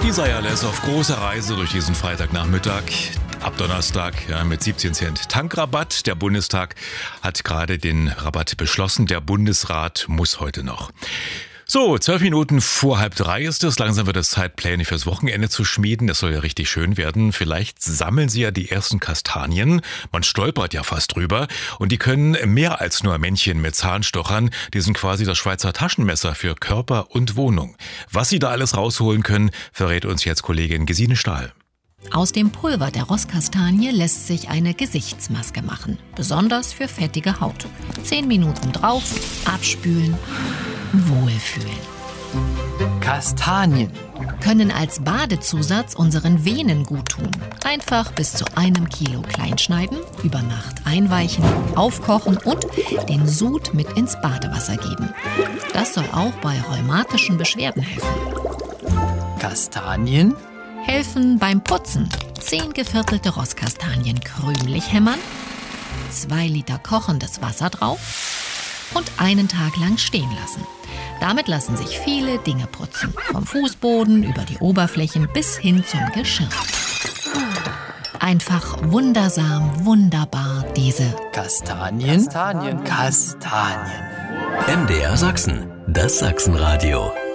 Die Seierle ist auf großer Reise durch diesen Freitagnachmittag. Ab Donnerstag mit 17 Cent Tankrabatt. Der Bundestag hat gerade den Rabatt beschlossen. Der Bundesrat muss heute noch. So, 12 Minuten vor 2:30 ist es. Langsam wird es Zeit, Pläne fürs Wochenende zu schmieden. Das soll ja richtig schön werden. Vielleicht sammeln Sie ja die ersten Kastanien. Man stolpert ja fast drüber. Und die können mehr als nur Männchen mit Zahnstochern. Die sind quasi das Schweizer Taschenmesser für Körper und Wohnung. Was Sie da alles rausholen können, verrät uns jetzt Kollegin Gesine Stahl. Aus dem Pulver der Rosskastanie lässt sich eine Gesichtsmaske machen. Besonders für fettige Haut. 10 Minuten drauf, abspülen, wohlfühlen. Kastanien Können als Badezusatz unseren Venen guttun. Einfach bis zu 1 Kilo klein schneiden, über Nacht einweichen, aufkochen und den Sud mit ins Badewasser geben. Das soll auch bei rheumatischen Beschwerden helfen. Kastanien Helfen beim Putzen. 10 geviertelte Rosskastanien krümelig hämmern, 2 Liter kochendes Wasser drauf und einen Tag lang stehen lassen. Damit lassen sich viele Dinge putzen. Vom Fußboden über die Oberflächen bis hin zum Geschirr. Einfach wundersam, wunderbar diese Kastanien. MDR Sachsen, das Sachsenradio.